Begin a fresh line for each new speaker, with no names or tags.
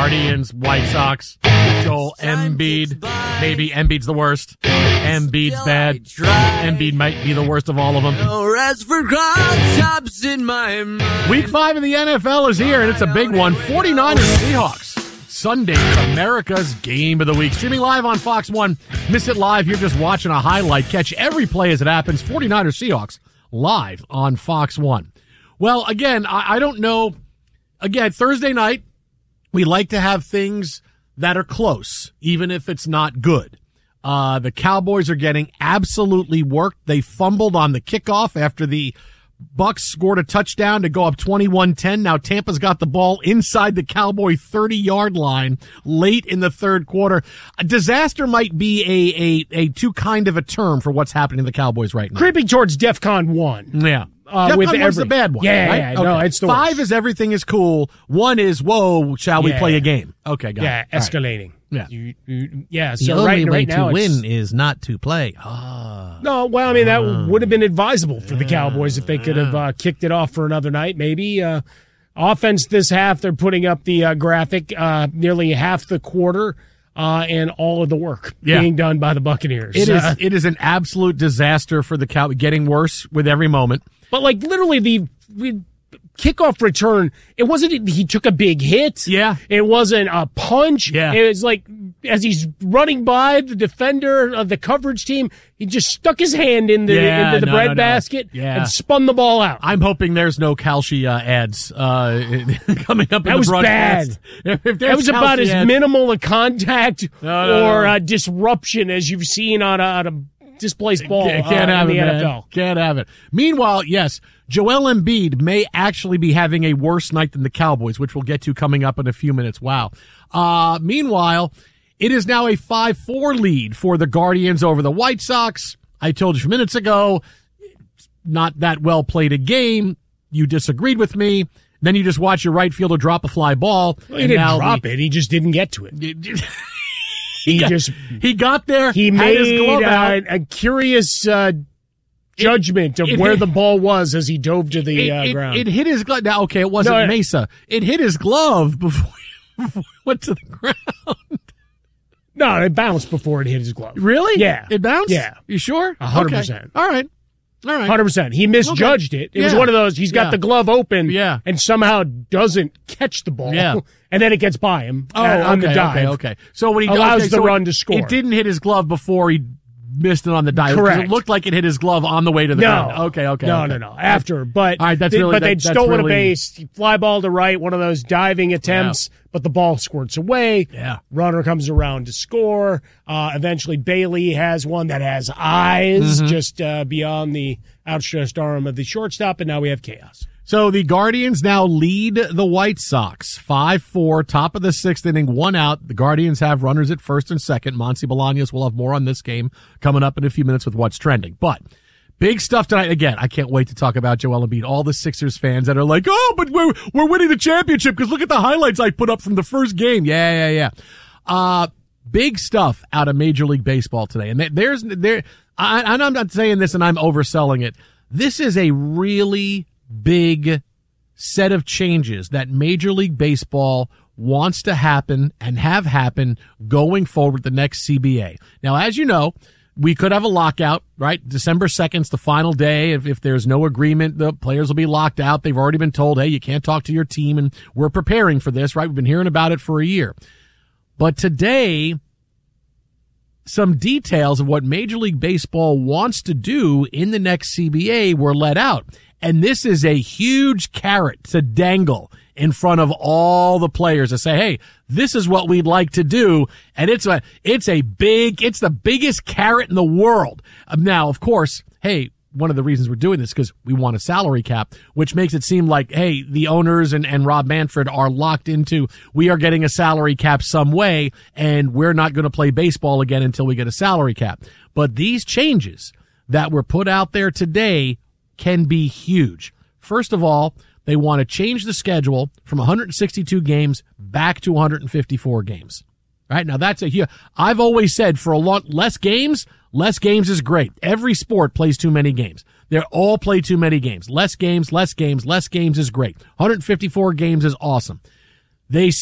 Guardians, White Sox, Joel Embiid. Maybe Embiid's the worst. Embiid's bad. Embiid might be the worst of all of them. Week 5 of the NFL is here, and it's a big one. 49ers Seahawks. Sunday, America's game of the week. Streaming live on Fox 1. Miss it live, you're just watching a highlight. Catch every play as it happens. 49ers Seahawks live on Fox 1. Well, again, I don't know. Again, Thursday night, we like to have things that are close, even if it's not good. The Cowboys are getting absolutely worked. They fumbled on the kickoff after the Bucs scored a touchdown to go up 21-10. Now Tampa's got the ball inside the Cowboy 30-yard line late in the third quarter. A disaster might be a too kind of a term for what's happening to the Cowboys right now.
Creeping towards DEFCON 1.
Yeah. DEFCON 1's the bad one.
Yeah,
right?
yeah,
okay.
no, it's the
5
worst.
is everything is cool. 1 is, whoa, shall we play a game? Okay, got it.
Yeah, escalating.
Right.
Yeah.
The
So
only way
right now
to win is not to play.
No, well, I mean, that would have been advisable for the Cowboys if they could have kicked it off for another night, maybe. Offense this half, they're putting up the graphic, nearly half the quarter, and all of the work being done by the Buccaneers.
It is an absolute disaster for the Cowboys, getting worse with every moment.
But, like, literally, the kickoff return, it wasn't he took a big hit.
Yeah.
It wasn't a punch.
Yeah.
It was like, as he's running by the defender of the coverage team, he just stuck his hand into the bread basket and spun the ball out.
I'm hoping there's no Kalshi ads coming up in
that
the broadcast.
Bad.
If
that was about as
ads,
minimal a contact or disruption as you've seen on a displaced ball
can't have
in the
it,
NFL.
Man. Can't have it. Meanwhile, yes, Joel Embiid may actually be having a worse night than the Cowboys, which we'll get to coming up in a few minutes. Wow. Meanwhile, it is now a 5-4 lead for the Guardians over the White Sox. I told you minutes ago, not that well played a game. You disagreed with me. Then you just watch your right fielder drop a fly ball.
Well, he didn't drop it. He just didn't get to it.
He got there.
He
made his glove out.
A curious judgment of where the ball was as he dove to the ground.
It hit his glove. Now, okay, it wasn't Mesa. It hit his glove before it went to the ground.
No, it bounced before it hit his glove.
Really?
Yeah.
It bounced?
Yeah.
You sure?
100%.
Okay. All right.
100%. He misjudged it. It was one of those, he's got the glove open and somehow doesn't catch the ball.
Yeah.
And then it gets by him on the dive.
Okay. So when he
allows the run to score.
It didn't hit his glove before he missed it on the dive.
Correct.
It looked like it hit his glove on the way to the ground. Okay.
No. After. But,
all right, but
they'd stolen a base, fly ball to right, one of those diving attempts, but the ball squirts away.
Yeah.
Runner comes around to score. Eventually Bailey has one that has eyes just beyond the outstretched arm of the shortstop, and now we have chaos.
So the Guardians now lead the White Sox 5-4, top of the sixth inning, 1 out. The Guardians have runners at first and second. Monty Bolaños will have more on this game coming up in a few minutes with what's trending. But big stuff tonight. Again, I can't wait to talk about Joel Embiid. All the Sixers fans that are like, oh, but we're winning the championship because look at the highlights I put up from the first game. Yeah. Big stuff out of Major League Baseball today. And I'm not saying this and I'm overselling it. This is a really big set of changes that Major League Baseball wants to happen and have happen going forward the next CBA. Now, as you know, we could have a lockout, right? December 2nd's the final day. If there's no agreement, the players will be locked out. They've already been told, hey, you can't talk to your team, and we're preparing for this, right? We've been hearing about it for a year. But today, some details of what Major League Baseball wants to do in the next CBA were let out. And this is a huge carrot to dangle in front of all the players to say, hey, this is what we'd like to do. And it's the biggest carrot in the world. Now, of course, hey, one of the reasons we're doing this because we want a salary cap, which makes it seem like, hey, the owners and Rob Manfred are locked into, we are getting a salary cap some way, and we're not going to play baseball again until we get a salary cap. But these changes that were put out there today can be huge. First of all, they want to change the schedule from 162 games back to 154 games. Right? Now that's I've always said for less games is great. Every sport plays too many games. They all play too many games. Less games is great. 154 games is awesome. They